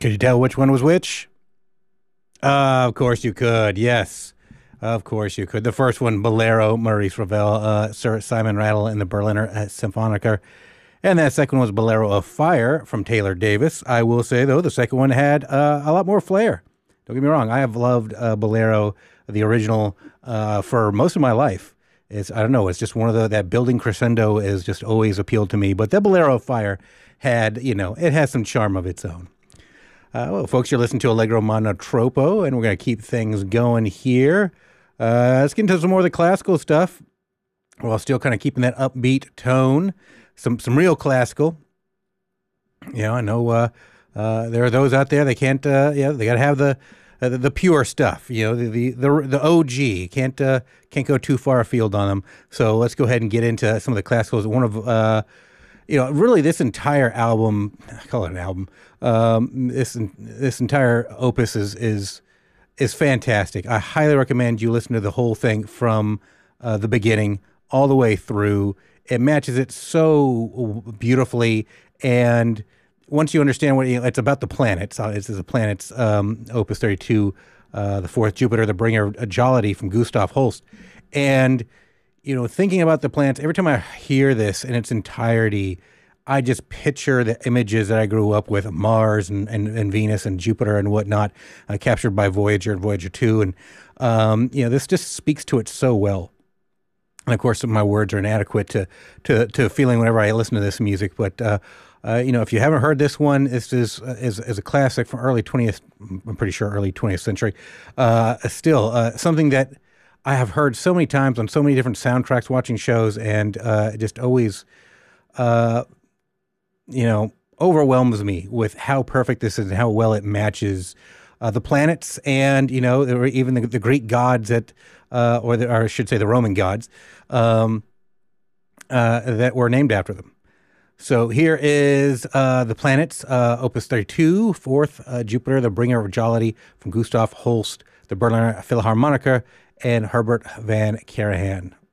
Could you tell which one was which? Of course you could. Yes, of course you could. The first one, Bolero, Maurice Ravel, Sir Simon Rattle and the Berliner Symphoniker. And that second was Bolero of Fire from Taylor Davis. I will say, though, the second one had a lot more flair. Don't get me wrong. I have loved Bolero, the original, for most of my life. I don't know, it's just one of that building crescendo is just always appealed to me. But the Bolero of Fire had, it has some charm of its own. Well, folks, you're listening to Allegro Monotropo, and we're going to keep things going here. Let's get into some more of the classical stuff while still kind of keeping that upbeat tone. Some real classical. I know there are those out there they can't. They got to have the pure stuff. The OG can't go too far afield on them. So let's go ahead and get into some of the classicals. One of really this entire album, I call it an album. This entire opus is fantastic. I highly recommend you listen to the whole thing from the beginning all the way through. It matches it so beautifully, and once you understand what it's about, the planets. This is the planets, Opus 32, the fourth Jupiter, the bringer of jollity from Gustav Holst, and thinking about the planets. Every time I hear this in its entirety, I just picture the images that I grew up with, Mars and Venus and Jupiter and whatnot, captured by Voyager and Voyager 2. And, this just speaks to it so well. And, of course, my words are inadequate to feeling whenever I listen to this music. But, if you haven't heard this one, this is a classic from early 20th century. Still, something that I have heard so many times on so many different soundtracks, watching shows, and it just always... overwhelms me with how perfect this is and how well it matches the planets and, there were even the Greek gods or I should say the Roman gods that were named after them. So here is the planets, Opus 32, fourth Jupiter, the bringer of jollity from Gustav Holst, the Berliner Philharmoniker, and Herbert van Karajan.